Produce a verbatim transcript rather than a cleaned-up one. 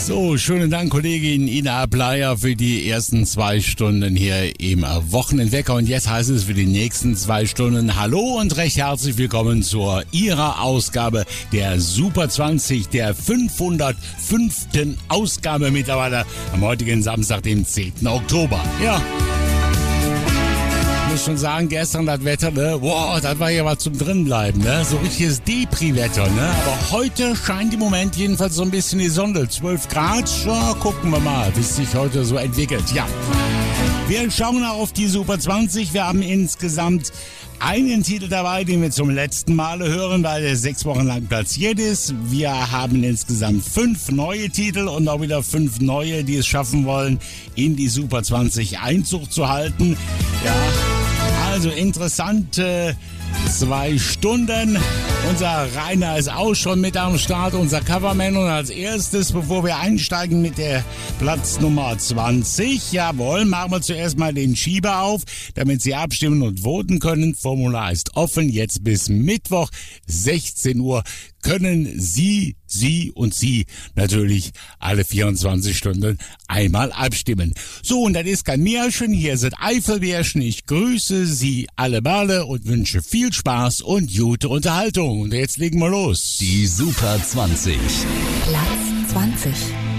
So, schönen Dank, Kollegin Ina Bleier, für die ersten zwei Stunden hier im Wochenendwecker. Und jetzt heißt es für die nächsten zwei Stunden Hallo und recht herzlich willkommen zur Ihrer Ausgabe der Super zwanzig, der fünfhundertfünften Ausgabe mittlerweile am heutigen Samstag, dem zehnten Oktober. Ja. Ich muss schon sagen, gestern das Wetter, ne, wow, das war ja was zum Drinbleiben, ne, so richtiges Depri-Wetter, ne, aber heute scheint im Moment jedenfalls so ein bisschen die Sonne, zwölf Grad, ja, gucken wir mal, wie es sich heute so entwickelt, ja. Wir schauen auch auf die Super zwanzig, wir haben insgesamt einen Titel dabei, den wir zum letzten Male hören, weil er sechs Wochen lang platziert ist. Wir haben insgesamt fünf neue Titel und auch wieder fünf neue, die es schaffen wollen, in die Super zwanzig Einzug zu halten. Ja, also interessante zwei Stunden. Unser Rainer ist auch schon mit am Start, unser Coverman. Und als erstes, bevor wir einsteigen mit der Platz Nummer zwanzig, jawohl, machen wir zuerst mal den Schieber auf, damit Sie abstimmen und voten können. Formular ist offen, jetzt bis Mittwoch, sechzehn Uhr, können Sie, Sie und Sie natürlich alle vierundzwanzig Stunden einmal abstimmen. So, und das ist kein Märchen, hier sind Eifelbärchen. Ich grüße Sie alle Male und wünsche viel Spaß und gute Unterhaltung. Und jetzt legen wir los. Die Super zwanzig. Platz zwanzig.